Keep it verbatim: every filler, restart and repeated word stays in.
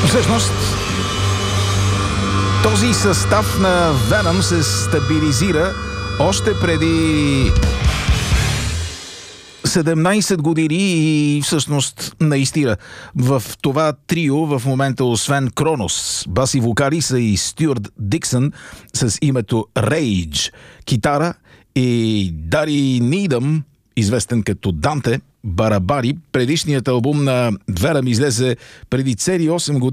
Всъщност, този състав на Venom се стабилизира още преди седемнайсет години и всъщност наистина в това трио в момента освен Кронос, баси вокалиса и Стюарт Диксън с името Rage, китара и Дари Нидъм, известен като Данте, барабари. Предишният албум на Venom излезе преди цели осем години.